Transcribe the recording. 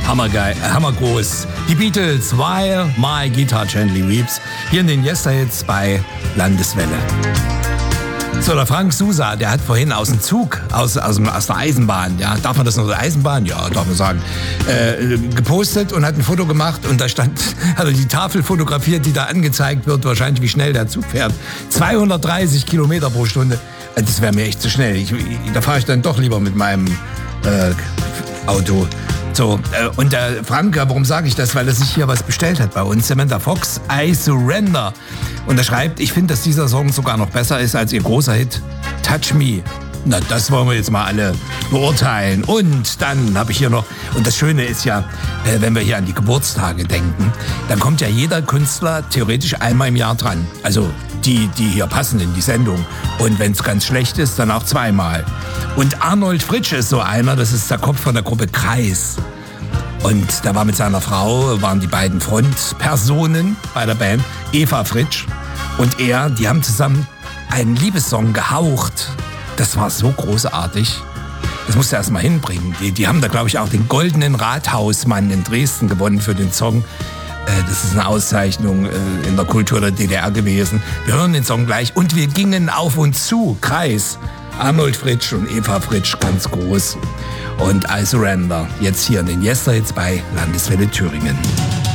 hammergeil, hammergroß. Die Beatles, While My Guitar Gently Weeps, hier in den Yesterhits bei Landeswelle. So, der Frank Sousa, der hat vorhin aus dem Zug, aus der Eisenbahn, ja, darf man das noch der Eisenbahn? Ja, darf man sagen, gepostet und hat ein Foto gemacht und da stand, hat er die Tafel fotografiert, die da angezeigt wird, wahrscheinlich wie schnell der Zug fährt. 230 Kilometer pro Stunde. Das wäre mir echt zu schnell. Da fahre ich dann doch lieber mit meinem Auto. So, und der Frank, warum sage ich das? Weil er sich hier was bestellt hat bei uns. Samantha Fox, I Surrender. Und er schreibt, ich finde, dass dieser Song sogar noch besser ist als ihr großer Hit Touch Me. Na, das wollen wir jetzt mal alle beurteilen. Und dann habe ich hier noch, und das Schöne ist ja, wenn wir hier an die Geburtstage denken, dann kommt ja jeder Künstler theoretisch einmal im Jahr dran. Also die hier passen in die Sendung. Und wenn es ganz schlecht ist, dann auch zweimal. Und Arnold Fritsch ist so einer, das ist der Kopf von der Gruppe Kreis. Und da war mit seiner Frau, waren die beiden Frontpersonen bei der Band, Eva Fritsch und er, die haben zusammen einen Liebessong gehaucht. Das war so großartig. Das musste er erst mal hinbringen. Die haben da, glaube ich, auch den Goldenen Rathausmann in Dresden gewonnen für den Song. Das ist eine Auszeichnung in der Kultur der DDR gewesen. Wir hören den Song gleich und wir gingen auf und zu. Kreis, Arnold Fritsch und Eva Fritsch, ganz groß. Und I Surrender, jetzt hier in den Yesterhits bei Landeswelle Thüringen.